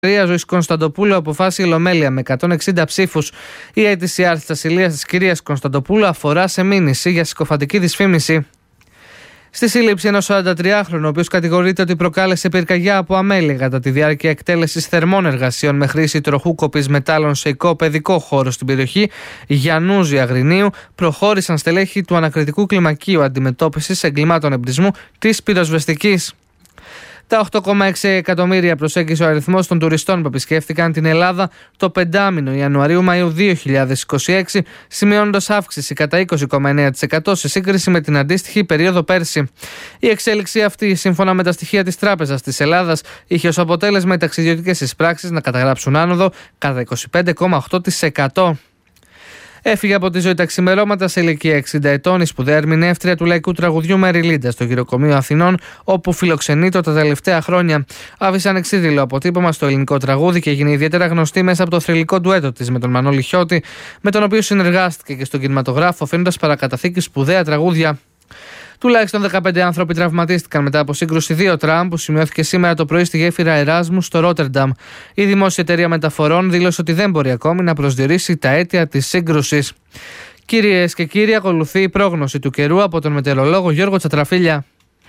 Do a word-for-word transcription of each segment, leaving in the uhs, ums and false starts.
Ζωής Κωνσταντοπούλου αποφάσισε η Ολομέλεια με εκατόν εξήντα ψήφους. Η αίτηση άρσης της ασυλίας της κυρίας Κωνσταντοπούλου αφορά σε μήνυση για συκοφαντική δυσφήμιση. Στη σύλληψη ενός σαραντατριάχρονου, ο οποίος κατηγορείται ότι προκάλεσε πυρκαγιά από αμέλεια κατά τη διάρκεια εκτέλεσης θερμών εργασιών με χρήση τροχού κοπής μετάλλων σε οικοπαιδικό χώρο στην περιοχή Γιαννούζη Αγρινίου, προχώρησαν στελέχη του Ανακριτικού Κλιμακίου Αντιμετώπισης Εγκλημάτων Εμπρισμού της Πυροσβεστικής. Τα οκτώ κόμμα έξι εκατομμύρια προσέγγισε ο αριθμός των τουριστών που επισκέφθηκαν την Ελλάδα το πεντάμηνο Ιανουαρίου-Μαΐου δύο χιλιάδες είκοσι έξι, σημειώνοντας αύξηση κατά είκοσι κόμμα εννέα τοις εκατό σε σύγκριση με την αντίστοιχη περίοδο πέρσι. Η εξέλιξη αυτή, σύμφωνα με τα στοιχεία της Τράπεζας της Ελλάδας, είχε ως αποτέλεσμα οι ταξιδιωτικές εισπράξεις να καταγράψουν άνοδο κατά είκοσι πέντε κόμμα οκτώ τοις εκατό. Έφυγε από τη ζωή τα ξημερώματα σε ηλικία εξήντα ετών η σπουδαία ερμηνεύτρια του λαϊκού τραγουδιού Μεριλίντα στο Γυροκομείο Αθηνών, όπου φιλοξενείται τα τελευταία χρόνια. Άφησε ανεξίδηλο αποτύπωμα στο ελληνικό τραγούδι και έγινε ιδιαίτερα γνωστή μέσα από το θρυλικό ντουέτο της με τον Μανώλη Χιώτη, με τον οποίο συνεργάστηκε και στον κινηματογράφο, αφήνοντας παρακαταθήκη σπουδαία τραγούδια. Τουλάχιστον δεκαπέντε άνθρωποι τραυματίστηκαν μετά από σύγκρουση δύο τραμ που σημειώθηκε σήμερα το πρωί στη γέφυρα Εράσμου στο Ρότερνταμ. Η δημόσια εταιρεία μεταφορών δήλωσε ότι δεν μπορεί ακόμη να προσδιορίσει τα αίτια της σύγκρουσης. Κυρίες και κύριοι, ακολουθεί η πρόγνωση του καιρού από τον μετεωρολόγο Γιώργο Τσατραφίλια.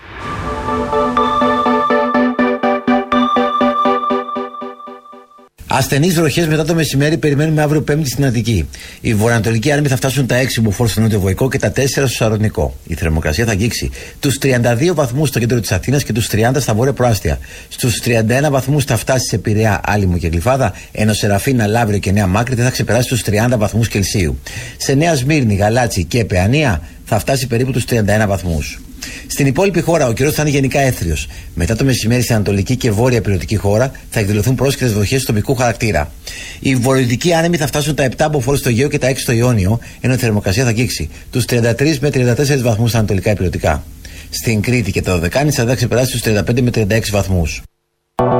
Ασθενείς βροχές μετά το μεσημέρι περιμένουμε αύριο Πέμπτη στην Αττική. Οι βορειοανατολικοί άνεμοι θα φτάσουν τα έξι μποφόρ στο νότιο Βοϊκό και τα τέσσερα στο Σαρονικό. Η θερμοκρασία θα αγγίξει τους τριάντα δύο βαθμούς στο κέντρο της Αθήνας και τους τριάντα στα βόρεια προάστια. Στους τριάντα ένα βαθμούς θα φτάσει σε Πειραιά, Άλυμο και Γλυφάδα, ενώ Σεραφίνα, Λαύριο και Νέα Μάκρη δεν θα ξεπεράσει τους τριάντα βαθμούς Κελσίου. Σε Νέα Σμύρνη, Γαλάτσι και Παιανία θα φτάσει περίπου τους τριάντα ένα βαθμούς. Στην υπόλοιπη χώρα ο καιρός θα είναι γενικά έθριος. Μετά το μεσημέρι στην ανατολική και βόρεια υπηρετική χώρα θα εκδηλωθούν πρόσκαιρες βροχές τοπικού χαρακτήρα. Οι βορειοδυτικοί άνεμοι θα φτάσουν τα επτά μποφόρ στο Αιγαίο και τα έξι στο Ιόνιο, ενώ η θερμοκρασία θα αγγίξει τους τριάντα τρεις με τριάντα τέσσερις βαθμούς στα ανατολικά υπηρετικά. Στην Κρήτη και τα Δωδεκάνησα θα ξεπεράσει τους τριάντα πέντε με τριάντα έξι βαθμούς.